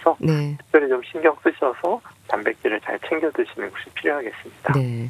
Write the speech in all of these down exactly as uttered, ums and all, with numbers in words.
있어서 네. 특별히 좀 신경 쓰셔서 단백질을 잘 챙겨 드시는 것이 필요하겠습니다. 네.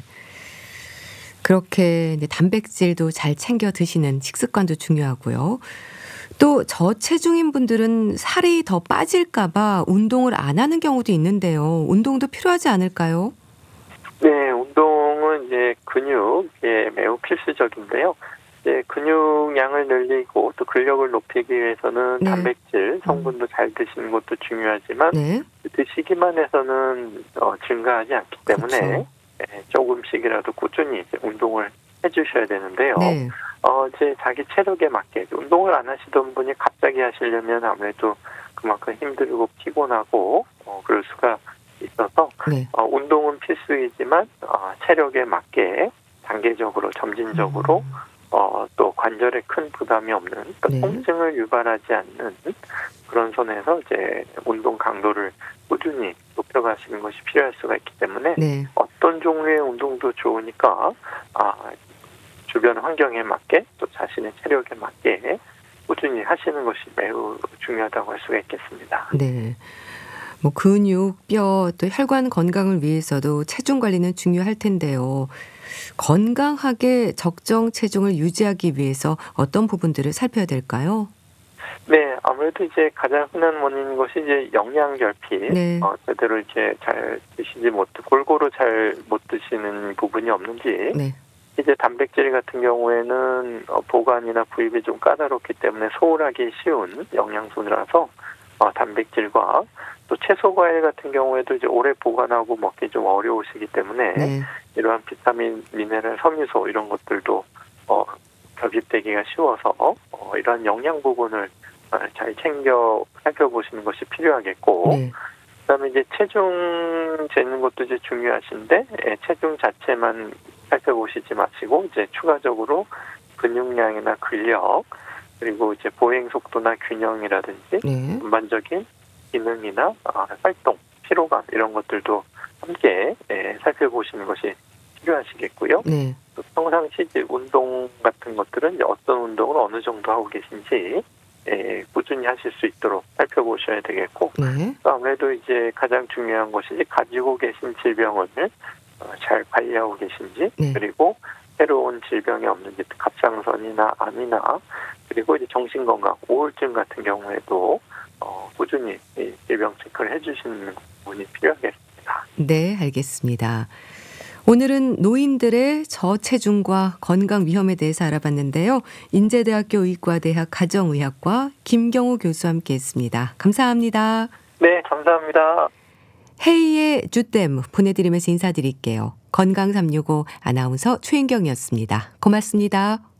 그렇게 이제 단백질도 잘 챙겨 드시는 식습관도 중요하고요. 또 저체중인 분들은 살이 더 빠질까 봐 운동을 안 하는 경우도 있는데요. 운동도 필요하지 않을까요? 네, 운동은 이제 근육에 매우 필수적인데요. 이제 근육량을 늘리고 또 근력을 높이기 위해서는 네. 단백질 성분도 잘 드시는 것도 중요하지만 네. 드시기만 해서는 어, 증가하지 않기 때문에 그렇죠. 네, 조금씩이라도 꾸준히 이제 운동을 해주셔야 되는데요. 네. 어, 이제 자기 체력에 맞게 운동을 안 하시던 분이 갑자기 하시려면 아무래도 그만큼 힘들고 피곤하고 어, 그럴 수가 있어서 네. 어, 운동은 필수이지만 어, 체력에 맞게 단계적으로 점진적으로 음. 어, 또 관절에 큰 부담이 없는 또 네. 통증을 유발하지 않는 그런 선에서 이제 운동 강도를 꾸준히 높여가시는 것이 필요할 수가 있기 때문에 네. 어떤 종류의 운동도 좋으니까 아, 주변 환경에 맞게 또 자신의 체력에 맞게 꾸준히 하시는 것이 매우 중요하다고 할 수가 있겠습니다. 네. 뭐 근육, 뼈, 또 혈관 건강을 위해서도 체중 관리는 중요할 텐데요. 건강하게 적정 체중을 유지하기 위해서 어떤 부분들을 살펴야 될까요? 네, 아무래도 이제 가장 흔한 원인인 것이 이제 영양 결핍, 네. 어, 제대로 이제 잘 드시지 못, 골고루 잘 못 드시는 부분이 없는지, 네. 이제 단백질 같은 경우에는 어, 보관이나 구입이 좀 까다롭기 때문에 소홀하기 쉬운 영양소라서 어, 단백질과 또 채소 과일 같은 경우에도 이제 오래 보관하고 먹기 좀 어려우시기 때문에 네. 이러한 비타민, 미네랄, 섬유소 이런 것들도 어, 결핍되기가 쉬워서 어, 이러한 영양 부분을 어, 잘 챙겨 살펴보시는 것이 필요하겠고, 네. 그다음에 이제 체중 재는 것도 이제 중요하신데 예, 체중 자체만 살펴보시지 마시고 이제 추가적으로 근육량이나 근력 그리고 이제 보행 속도나 균형이라든지 네. 전반적인 기능이나 아, 활동, 피로감 이런 것들도 함께 예, 살펴보시는 것이 필요하시겠고요. 네. 또 평상시 이제 운동 같은 것들은 이제 어떤 운동을 어느 정도 하고 계신지 예, 꾸준히 하실 수 있도록 살펴보셔야 되겠고, 네. 또 아무래도 이제 가장 중요한 것이 이제 가지고 계신 질병을 어, 잘 관리하고 계신지, 네. 그리고 새로운 질병이 없는지, 갑상선이나 암이나 그리고 이제 정신건강, 우울증 같은 경우에도 어, 꾸준히 이 질병 체크를 해주시는 부분이 필요하겠습니다. 네, 알겠습니다. 오늘은 노인들의 저체중과 건강 위험에 대해서 알아봤는데요. 인제대학교 의과대학 가정의학과 김경우 교수와 함께했습니다. 감사합니다. 네, 감사합니다. 헤이의 주댐 보내드리면서 인사드릴게요. 건강 삼육오 아나운서 최인경이었습니다. 고맙습니다.